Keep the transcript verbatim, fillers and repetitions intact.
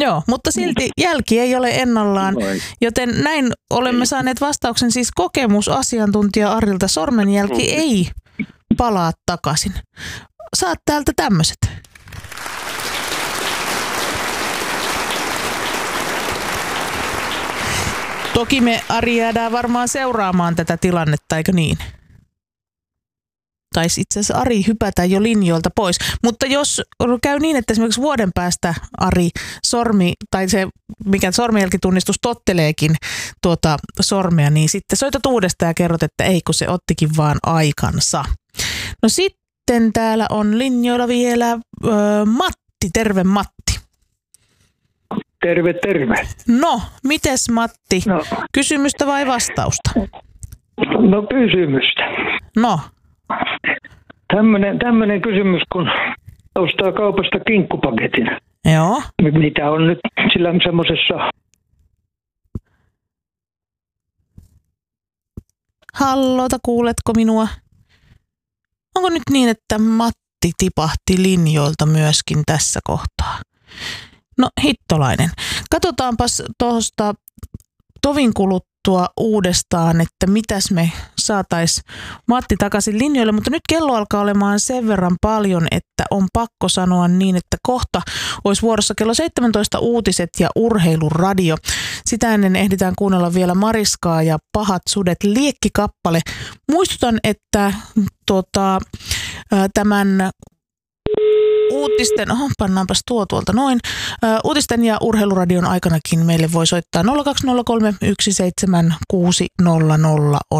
Joo, mutta silti jälki ei ole ennallaan, joten näin olemme saaneet vastauksen siis kokemusasiantuntija Arilta. Sormenjälki ei palaa takaisin. Saat täältä tämmöiset. Toki me, Ari, jäädään varmaan seuraamaan tätä tilannetta, eikö niin? Taisi itse asiassa Ari hypätä jo linjoilta pois. Mutta jos käy niin, että esimerkiksi vuoden päästä Ari sormi, tai se mikä sormenjälkitunnistus totteleekin tuota sormea, niin sitten soitat uudestaan ja kerrot, että ei, kun se ottikin vaan aikansa. No sitten täällä on linjoilla vielä ö, Matti. Terve Matti. Terve, terve. No, mites Matti? No. Kysymystä vai vastausta? No kysymystä. No. Tämmönen, tämmönen kysymys, kun ostaa kaupasta kinkkupaketin. Joo. Mitä on nyt sillä semmoisessa... Hallota, kuuletko minua? Onko nyt niin, että Matti tipahti linjoilta myöskin tässä kohtaa? No hittolainen. Katsotaanpas tuosta tovin kuluttua uudestaan, että mitäs me saatais Matti takaisin linjoille, mutta nyt kello alkaa olemaan sen verran paljon, että on pakko sanoa niin, että kohta olisi vuorossa kello seitsemäntoista uutiset ja urheiluradio. Sitä ennen ehditään kuunnella vielä Mariskaa ja Pahat sudet liekkikappale. Muistutan, että tota, tämän uutisten, oho, pannaanpas tuo tuolta noin. Ö, uutisten ja urheiluradion aikanakin meille voi soittaa nolla kaksi nolla kolme yksi seitsemän kuusi nolla nolla on